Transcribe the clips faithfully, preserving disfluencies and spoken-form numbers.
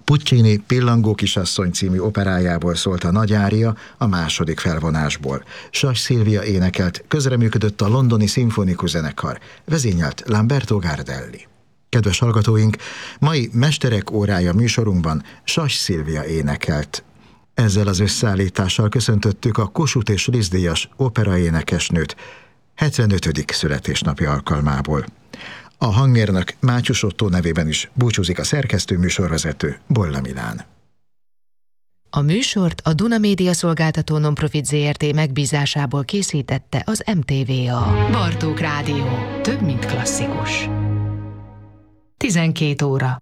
Puccini Pillangó kisasszony című operájából szólt a nagy ária a második felvonásból. Sas Szilvia énekelt, közreműködött a londoni szimfonikus zenekar, vezényelt Lamberto Gardelli. Kedves hallgatóink, mai Mesterek órája műsorunkban Sas Szilvia énekelt. Ezzel az összeállítással köszöntöttük a Kossuth és Liszt-díjas operaénekesnőt hetvenötödik születésnapja alkalmából. A hangmérnök Mátyus Ottó nevében is búcsúzik a szerkesztő műsorvezető Bolla Milán. A műsort a Duna Média Szolgáltató Nonprofit zé er té megbízásából készítette az em té vé á. Bartók Rádió. Több, mint klasszikus. tizenkét óra.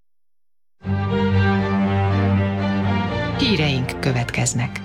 Híreink következnek.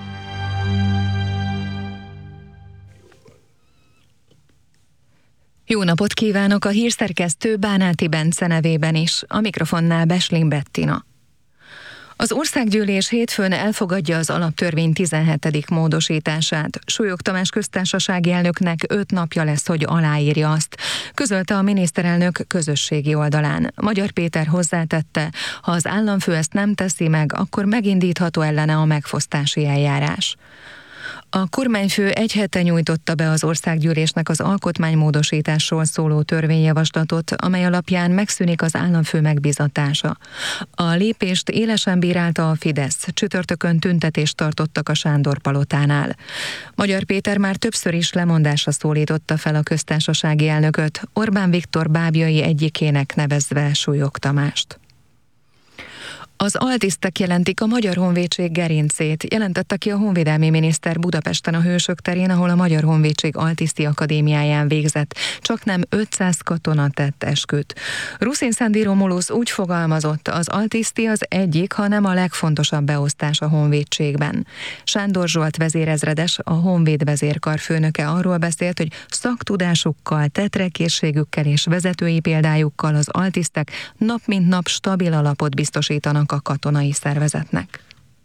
Jó napot kívánok, a hírszerkesztő Bánáti Bence nevében is, a mikrofonnál Beslin Bettina. Az országgyűlés hétfőn elfogadja az alaptörvény tizenhetedik módosítását. Súlyog Tamás köztársasági elnöknek öt napja lesz, hogy aláírja azt, közölte a miniszterelnök közösségi oldalán. Magyar Péter hozzátette, ha az államfő ezt nem teszi meg, akkor megindítható ellene a megfosztási eljárás. A kormányfő egy hete nyújtotta be az országgyűlésnek az alkotmánymódosításról szóló törvényjavaslatot, amely alapján megszűnik az államfő megbízatása. A lépést élesen bírálta a Fidesz, csütörtökön tüntetést tartottak a Sándor-palotánál. Magyar Péter már többször is lemondásra szólította fel a köztársasági elnököt, Orbán Viktor bábjai egyikének nevezve Súlyog Tamást. Az altisztek jelentik a Magyar Honvédség gerincét, jelentette ki a honvédelmi miniszter Budapesten a Hősök terén, ahol a Magyar Honvédség Altiszti Akadémiáján végzett. Csaknem ötszáz katona tett esküt. Ruszin Szándi Romulusz úgy fogalmazott, az altiszti az egyik, ha nem a legfontosabb beosztás a honvédségben. Sándor Zsolt vezérezredes, a Honvéd vezérkar főnöke arról beszélt, hogy szaktudásukkal, tetrekészségükkel és vezetői példájukkal az altisztek nap mint nap stabil alapot biztosítanak a katonai szervezetnek.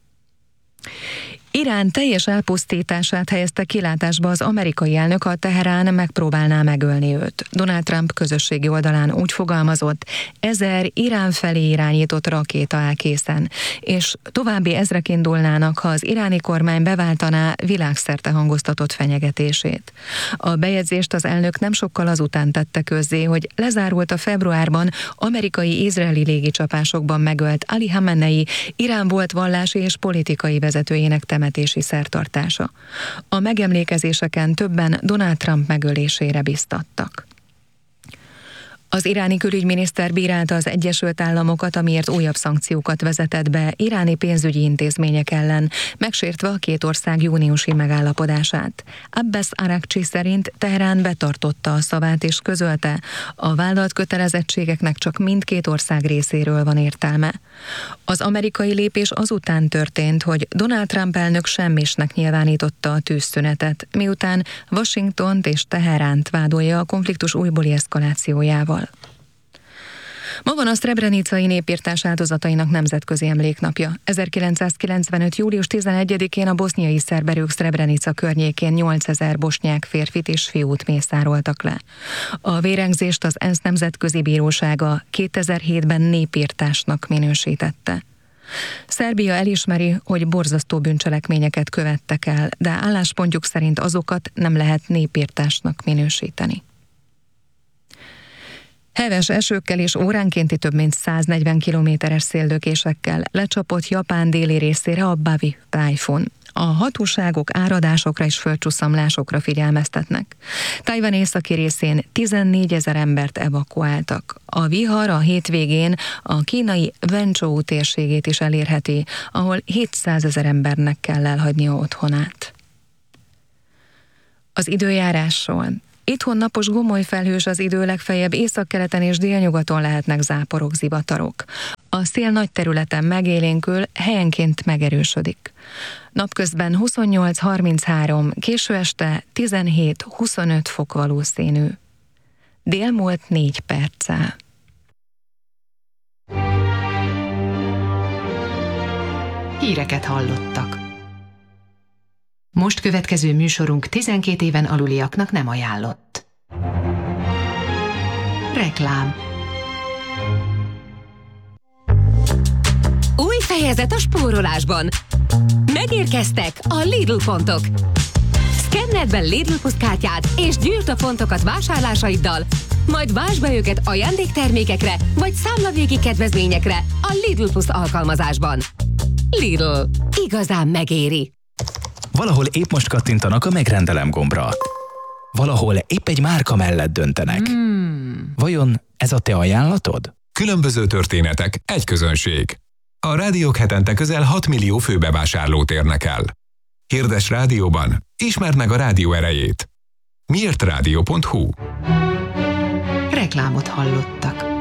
Irán teljes elpusztítását helyezte kilátásba az amerikai elnök, ha Teherán megpróbálná megölni őt. Donald Trump közösségi oldalán úgy fogalmazott, ezer Irán felé irányított rakéta áll készen, és további ezrek indulnának, ha az iráni kormány beváltaná világszerte hangoztatott fenyegetését. A bejegyzést az elnök nem sokkal azután tette közzé, hogy lezárult a februárban amerikai-izraeli légicsapásokban megölt Ali Khamenei, Irán volt vallási és politikai vezetőjének temetéséről szertartása. A megemlékezéseken többen Donald Trump megölésére biztattak. Az iráni külügyminiszter bírálta az Egyesült Államokat, amiért újabb szankciókat vezetett be iráni pénzügyi intézmények ellen, megsértve a két ország júniusi megállapodását. Abbas Arakcsi szerint Teherán betartotta a szavát és közölte, a vállalt kötelezettségeknek csak mindkét ország részéről van értelme. Az amerikai lépés azután történt, hogy Donald Trump elnök semmisnek nyilvánította a tűzszünetet, miután Washingtont és Teheránt vádolja a konfliktus újbóli eszkalációjával. Ma van a szrebrenicai népirtás áldozatainak nemzetközi emléknapja. ezerkilencszázkilencvenöt. július tizenegyedikén a boszniai szerb erők Szrebrenica környékén nyolcezer bosnyák férfit és fiút mészároltak le. A vérengzést az ENSZ nemzetközi bírósága kétezer-hétben népirtásnak minősítette. Szerbia elismeri, hogy borzasztó bűncselekményeket követtek el, de álláspontjuk szerint azokat nem lehet népirtásnak minősíteni. Heves esőkkel és óránkénti több mint száznegyven kilométeres széllökésekkel lecsapott Japán déli részére a Bavi tájfun. A hatóságok áradásokra és földcsúszamlásokra figyelmeztetnek. Tajvan északi részén tizennégyezer embert evakuáltak. A vihar a hétvégén a kínai Wenzhou térségét is elérheti, ahol hétszázezer embernek kell elhagynia otthonát. Az időjárásról. Itthon napos gomoly felhős az idő, legfeljebb északkeleten és délnyugaton lehetnek záporok, zivatarok. A szél nagy területen megélénkül, helyenként megerősödik. Napközben huszonnyolc harminchárom, késő este tizenhét huszonöt fok valószínű. Dél múlt négy perccel. Híreket hallottak. Most következő műsorunk tizenkét éven aluliaknak nem ajánlott. Reklám. Új fejezet a spórolásban. Megérkeztek a Lidl pontok. Szkenneld be Lidl Plus kártyád, és gyűjtsd a pontokat vásárlásaiddal, majd váltsd be őket ajándéktermékekre, vagy számlavégi kedvezményekre a Lidl Plus alkalmazásban. Lidl. Igazán megéri. Valahol épp most kattintanak a megrendelem gombra. Valahol épp egy márka mellett döntenek. Hmm. Vajon ez a te ajánlatod? Különböző történetek, egy közönség. A rádiók hetente közel hat millió főbevásárlót érnek el. Hirdess rádióban, ismerd meg a rádió erejét. miért rádió pont hu? Reklámot hallottak.